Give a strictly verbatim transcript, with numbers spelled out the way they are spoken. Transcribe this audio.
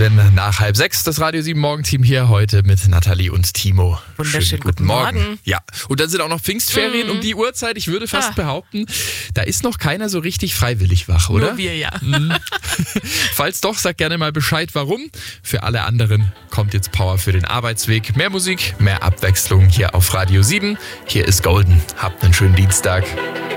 sieben nach halb sechs. Das Radio sieben Morgenteam hier heute mit Nathalie und Timo. Wunderschönen guten Morgen. Morgen. Ja, und dann sind auch noch Pfingstferien Mhm. um die Uhrzeit. Ich würde fast Ah. behaupten, da ist noch keiner so richtig freiwillig wach, oder? Nur wir, ja. Falls doch, sag gerne mal Bescheid, warum. Für alle anderen kommt jetzt Power für den Arbeitsweg. Mehr Musik, mehr Abwechslung hier auf Radio sieben. Hier ist Golden. Habt einen schönen Dienstag.